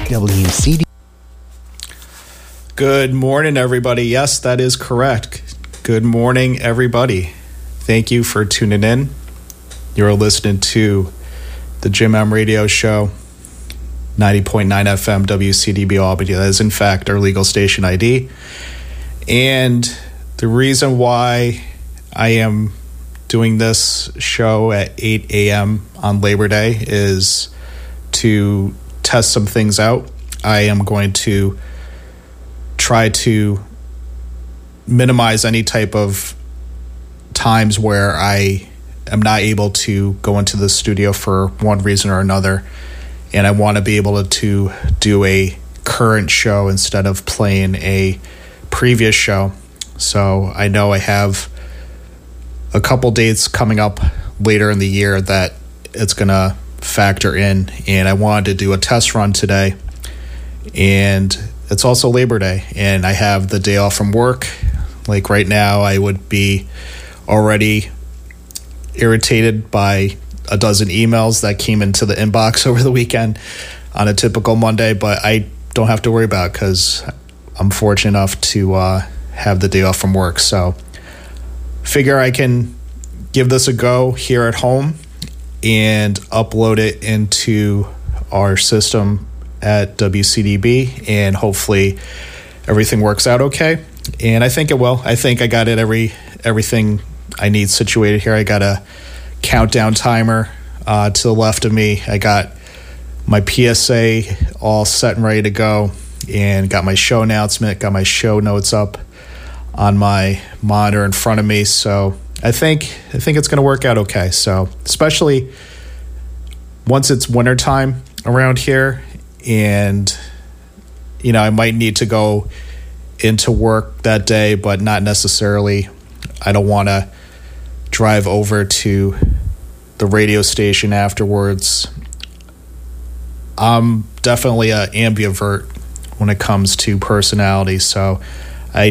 WCD. Good morning, everybody. Yes, that is correct. Good morning, everybody. Thank you for tuning in. You're listening to the Jim M Radio Show, 90.9 FM WCDB Albany. That is, in fact, our legal station ID. And the reason why I am doing this show at 8 a.m. on Labor Day is to test some things out. I am going to try to minimize any type of times where I am not able to go into the studio for one reason or another, and I want to be able to do a current show instead of playing a previous show. So I know I have a couple dates coming up later in the year that it's going to factor in, and I wanted to do a test run today. And it's also Labor Day, and I have the day off from work. Like right now, I would be already irritated by a dozen emails that came into the inbox over the weekend on a typical Monday, but I don't have to worry about it because I'm fortunate enough to have the day off from work. So figure I can give this a go here at home and upload it into our system at WCDB, and hopefully everything works out okay. And I think it will. I think I got it everything I need situated here. I got a countdown timer to the left of me. I got my PSA all set and ready to go, and got my show announcement, got my show notes up on my monitor in front of me. So I think it's going to work out okay. So especially once it's wintertime around here, and I might need to go into work that day, but not necessarily. I don't want to drive over to the radio station afterwards. I'm definitely an ambivert when it comes to personality, so I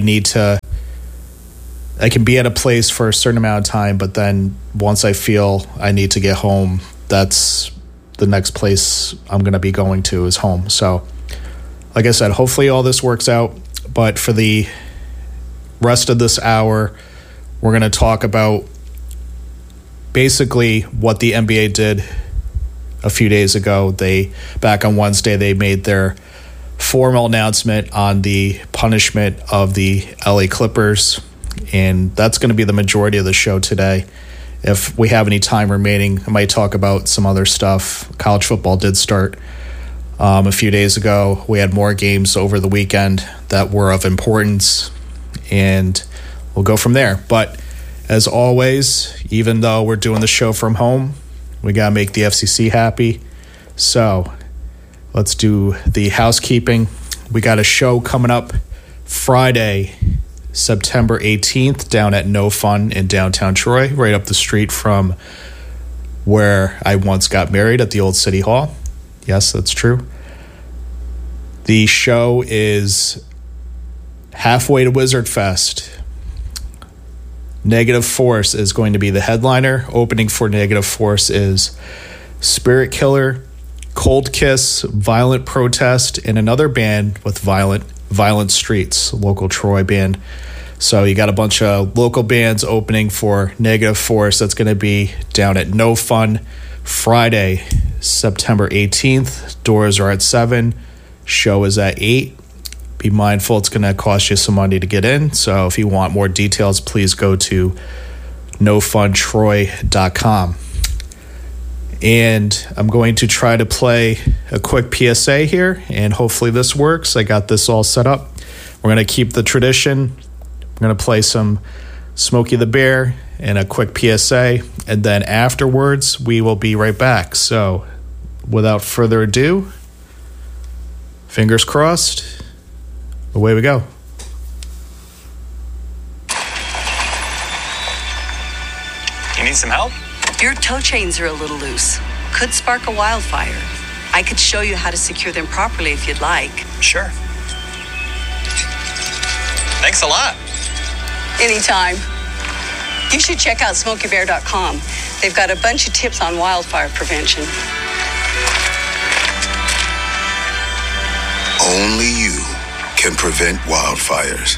can be at a place for a certain amount of time, but then once I feel I need to get home, that's the next place I'm going to be going to is home. So like I said, hopefully all this works out. But for the rest of this hour, we're going to talk about basically what the NBA did a few days ago. Back on Wednesday, they made their formal announcement on the punishment of the LA Clippers. And that's going to be the majority of the show today. If we have any time remaining, I might talk about some other stuff. College football did start a few days ago. We had more games over the weekend that were of importance, and we'll go from there. But as always, even though we're doing the show from home, we got to make the FCC happy. So let's do the housekeeping. We got a show coming up Friday, September 18th, down at No Fun in downtown Troy, right up the street from where I once got married at the old City Hall. Yes, that's true. The show is halfway to Wizard Fest. Negative Force is going to be the headliner. Opening for Negative Force is Spirit Killer, Cold Kiss, Violent Protest, and another band with Violent Streets, a local Troy band. So you got a bunch of local bands opening for Negative Force. That's going to be down at No Fun Friday, September 18th. Doors are at 7. Show is at 8. Be mindful it's going to cost you some money to get in. So if you want more details, please go to nofuntroy.com. And I'm going to try to play a quick PSA here, and hopefully this works. I got this all set up. We're going to keep the tradition. We're going to play some Smokey the Bear and a quick PSA, and then afterwards we will be right back. So without further ado, fingers crossed, away we go. You need some help? Your toe chains are a little loose. Could spark a wildfire. I could show you how to secure them properly if you'd like. Sure. Thanks a lot. Anytime. You should check out SmokeyBear.com. They've got a bunch of tips on wildfire prevention. Only you can prevent wildfires.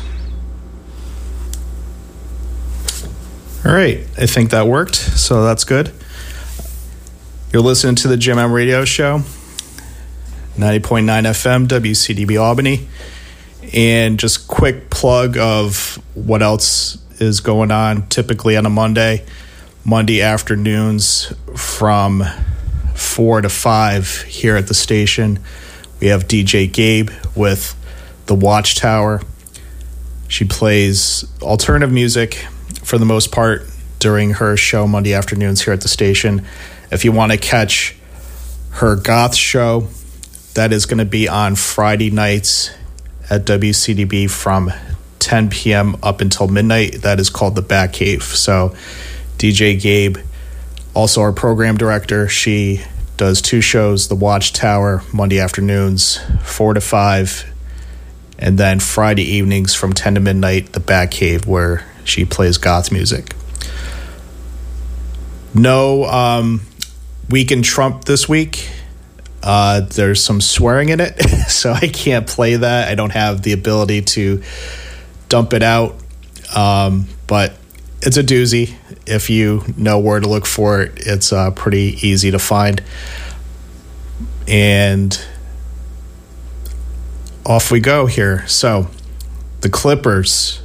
All right, I think that worked, so that's good. You're listening to the Jim M Radio Show, 90.9 FM, WCDB Albany. And just quick plug of what else is going on typically on a Monday afternoons from 4 to 5 here at the station. We have DJ Gabe with The Watchtower. She plays alternative music for the most part during her show Monday afternoons here at the station. If you want to catch her goth show, that is going to be on Friday nights at WCDB from 10 p.m. up until midnight. That is called the Bat Cave. So DJ Gabe, also our program director, she does 2 shows, The Watchtower, Monday afternoons, 4 to 5, and then Friday evenings from 10 to midnight, the Bat Cave, where she plays goth music. No Week in Trump this week. There's some swearing in it, so I can't play that. I don't have the ability to dump it out, but it's a doozy. If you know where to look for it, it's pretty easy to find. And off we go here. So, the Clippers.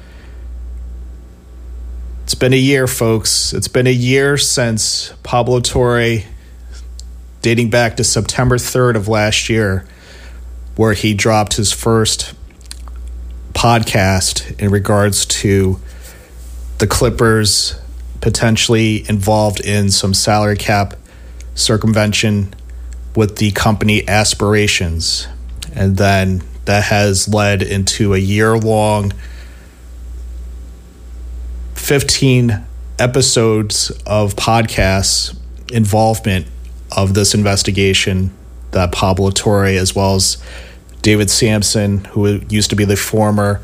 It's been a year, folks. It's been a year since Pablo Torre, dating back to September 3rd of last year, where he dropped his first podcast in regards to the Clippers potentially involved in some salary cap circumvention with the company Aspirations. And then that has led into a year-long 15 episodes of podcasts involvement of this investigation that Pablo Torre, as well as David Sampson, who used to be the former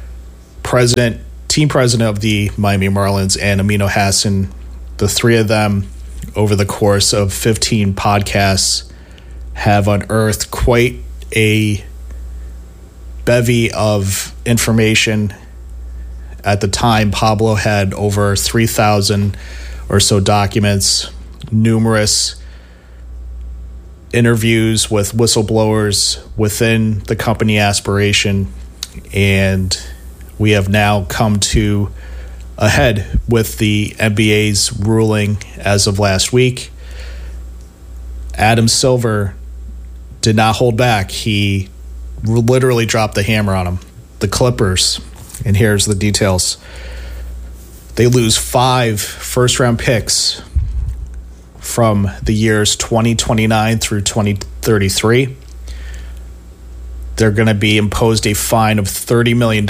team president of the Miami Marlins, and Amino Hassan, the 3 of them over the course of 15 podcasts have unearthed quite a bevy of information. At the time, Pablo had over 3,000 or so documents, numerous interviews with whistleblowers within the company Aspiration, and we have now come to a head with the NBA's ruling as of last week. Adam Silver did not hold back. He literally dropped the hammer on him. The Clippers, and here's the details. They lose 5 first-round picks from the years 2029 through 2033. They're going to be imposed a fine of $30 million.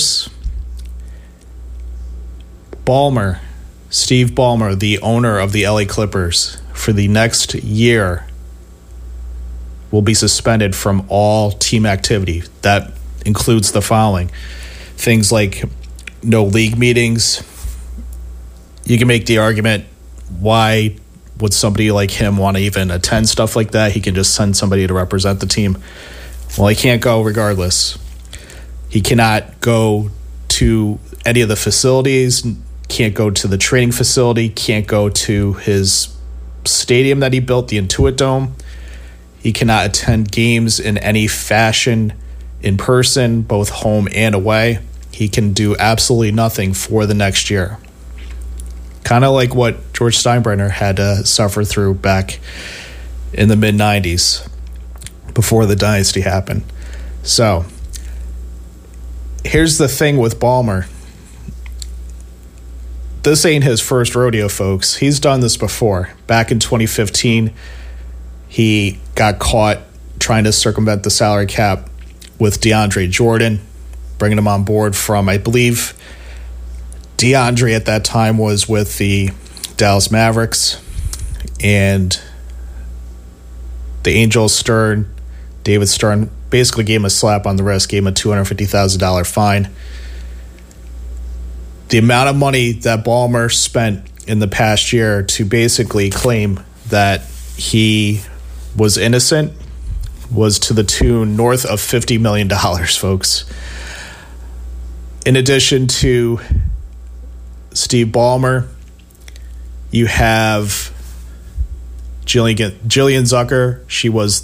Steve Ballmer, the owner of the LA Clippers, for the next year will be suspended from all team activity. That includes the following: things like no league meetings. You can make the argument, why would somebody like him want to even attend stuff like that? He can just send somebody to represent the team. Well, he can't go regardless. He cannot go to any of the facilities, can't go to the training facility, can't go to his stadium that he built, the Intuit Dome. He cannot attend games in any fashion in person, both home and away. He can do absolutely nothing for the next year. Kind of like what George Steinbrenner had to suffer through back in the mid-90s before the dynasty happened. So, here's the thing with Ballmer. This ain't his first rodeo, folks. He's done this before. Back in 2015, he got caught trying to circumvent the salary cap with DeAndre Jordan, bringing him on board from, I believe, DeAndre at that time was with the Dallas Mavericks, and the Angels David Stern basically gave him a slap on the wrist, gave him a $250,000 fine. The amount of money that Ballmer spent in the past year to basically claim that he was innocent was to the tune north of $50 million, folks. In addition to Steve Ballmer, you have Jillian Zucker. She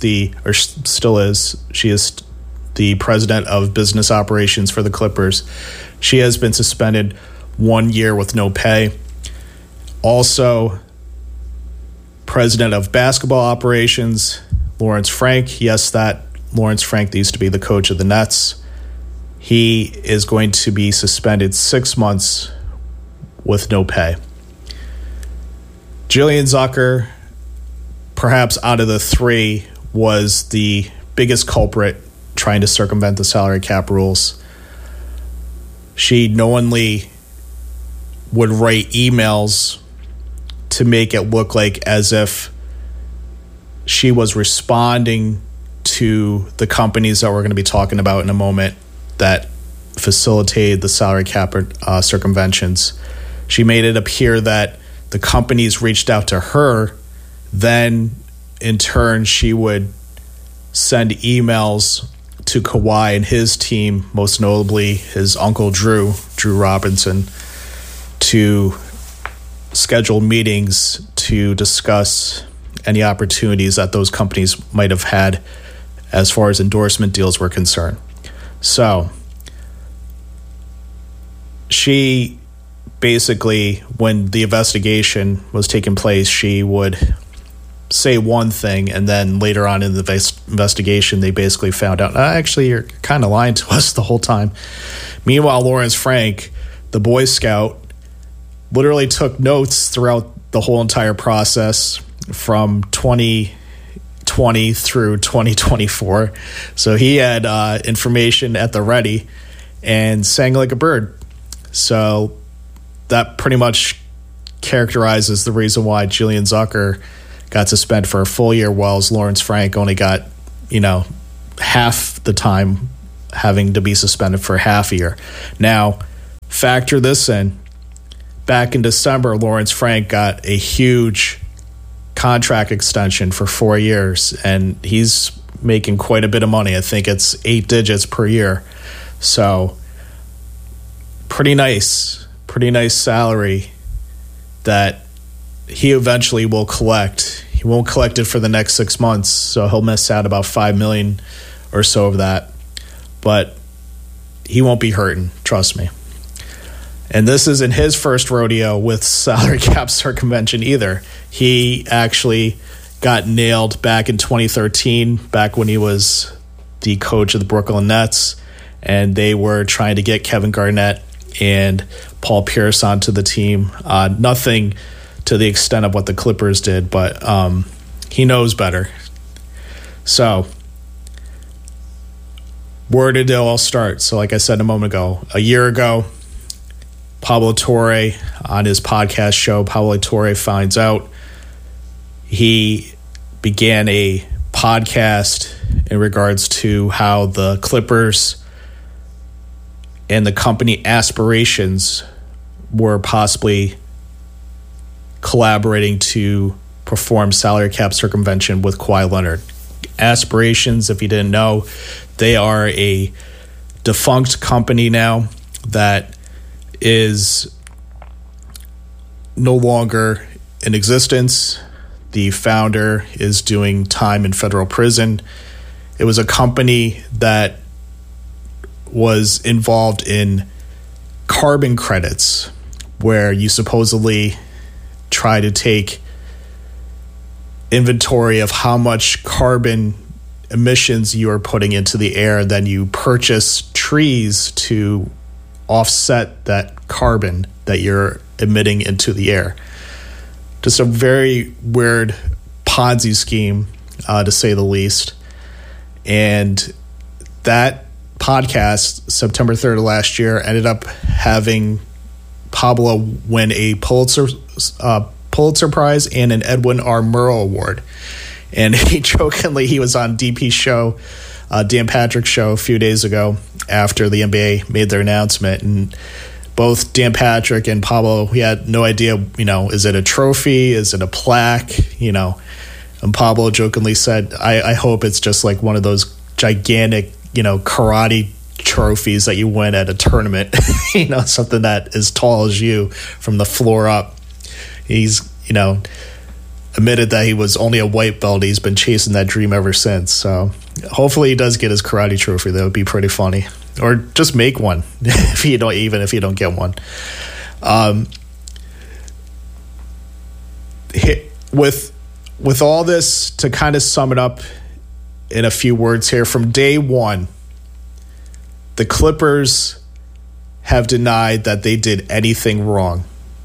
is the president of business operations for the Clippers. She has been suspended 1 year with no pay. Also, president of basketball operations, Lawrence Frank. Yes, that Lawrence Frank used to be the coach of the Nets. He is going to be suspended 6 months with no pay. Jillian Zucker, perhaps out of the three, was the biggest culprit trying to circumvent the salary cap rules. She knowingly would write emails to make it look like as if she was responding to the companies that we're going to be talking about in a moment that facilitated the salary cap circumventions. She made it appear that the companies reached out to her. Then, in turn, she would send emails to Kawhi and his team, most notably his uncle Drew Robinson, to schedule meetings to discuss any opportunities that those companies might have had as far as endorsement deals were concerned. So she basically, when the investigation was taking place, she would say one thing, and then later on in the investigation, they basically found out, actually, you're kind of lying to us the whole time. Meanwhile, Lawrence Frank, the Boy Scout, literally took notes throughout the whole entire process from 2020 through 2024. So he had information at the ready and sang like a bird. So that pretty much characterizes the reason why Jillian Zucker got suspended for a full year, while Lawrence Frank only got, half the time, having to be suspended for half a year. Now, factor this in. Back in December, Lawrence Frank got a huge contract extension for 4 years, and he's making quite a bit of money. I think it's 8 digits per year. So pretty nice salary that he eventually will collect. He won't collect it for the next 6 months, so he'll miss out about $5 million or so of that. But he won't be hurting, trust me. And this isn't his first rodeo with salary cap circumvention either. He actually got nailed back in 2013, back when he was the coach of the Brooklyn Nets, and they were trying to get Kevin Garnett and Paul Pierce onto the team. Nothing to the extent of what the Clippers did, but he knows better. So where did it all start? So like I said a moment ago, a year ago, Pablo Torre, on his podcast show, Pablo Torre Finds Out, he began a podcast in regards to how the Clippers and the company aspirations were possibly collaborating to perform salary cap circumvention with Kawhi Leonard. Aspirations, if you didn't know, they are a defunct company now that is no longer in existence. The founder is doing time in federal prison. It was a company that was involved in carbon credits, where you supposedly try to take inventory of how much carbon emissions you are putting into the air, then you purchase trees to offset that carbon that you're emitting into the air. Just a very weird Ponzi scheme, to say the least. And that podcast, September 3rd of last year, ended up having Pablo win a Pulitzer Prize and an Edwin R. Murrow Award. And he was on DP's show, Dan Patrick's show, a few days ago after the NBA made their announcement. And both Dan Patrick and Pablo, we had no idea, is it a trophy? Is it a plaque? And Pablo jokingly said, I hope it's just like one of those gigantic, karate trophies that you win at a tournament, something that is tall as you from the floor up. He's, admitted that he was only a white belt. He's been chasing that dream ever since. So hopefully he does get his karate trophy. That would be pretty funny. Or just make one even if you don't get one. With all this, to kind of sum it up in a few words here, from day one, the Clippers have denied that they did anything wrong.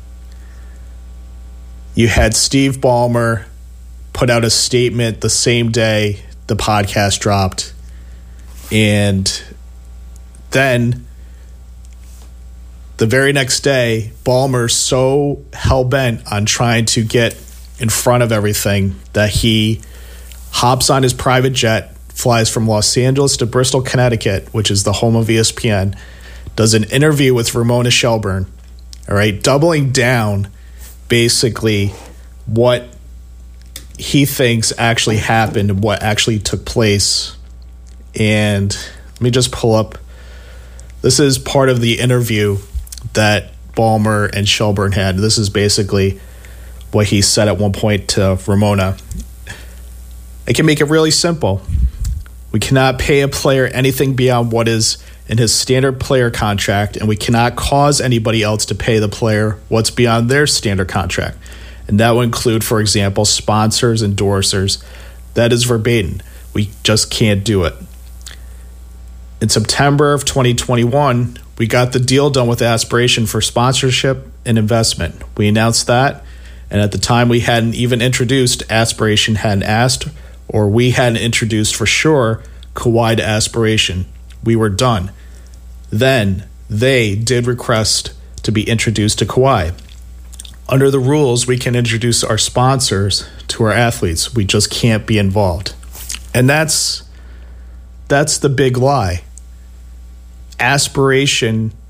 You had Steve Ballmer put out a statement the same day the podcast dropped. And then the very next day, Ballmer's so hell-bent on trying to get in front of everything that he hops on his private jet, flies from Los Angeles to Bristol, Connecticut, which is the home of ESPN, does an interview with Ramona Shelburne, all right, doubling down basically what he thinks actually happened, what actually took place. And let me just pull up. This is part of the interview that Ballmer and Shelburne had. This is basically what he said at one point to Ramona. I can make it really simple. We cannot pay a player anything beyond what is in his standard player contract, and we cannot cause anybody else to pay the player what's beyond their standard contract. And that would include, for example, sponsors, endorsers. That is verbatim. We just can't do it. In September of 2021, we got the deal done with Aspiration for sponsorship and investment. We announced that, and at the time we hadn't even introduced, Aspiration hadn't asked, or we hadn't introduced for sure Kawhi to Aspiration. We were done. Then they did request to be introduced to Kawhi. Under the rules, we can introduce our sponsors to our athletes. We just can't be involved. And that's the big lie. Aspiration